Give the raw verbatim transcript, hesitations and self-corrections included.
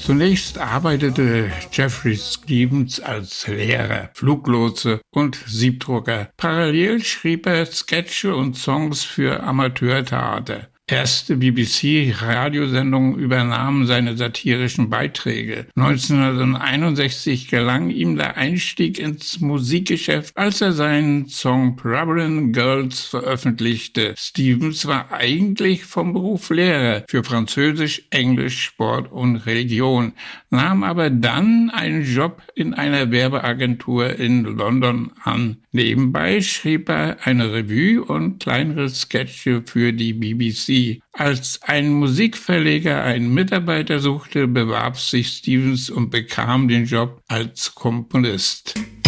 Zunächst arbeitete Jeffrey Stevens als Lehrer, Fluglotse und Siebdrucker. Parallel schrieb er Sketche und Songs für Amateurtheater. Erste B B C-Radiosendungen übernahmen seine satirischen Beiträge. neunzehnhunderteinundsechzig gelang ihm der Einstieg ins Musikgeschäft, als er seinen Song Problem Girls veröffentlichte. Stevens war eigentlich vom Beruf Lehrer für Französisch, Englisch, Sport und Religion, nahm aber dann einen Job in einer Werbeagentur in London an. Nebenbei schrieb er eine Revue und kleinere Sketche für die B B C. Als ein Musikverleger einen Mitarbeiter suchte, bewarb sich Stevens und bekam den Job als Komponist.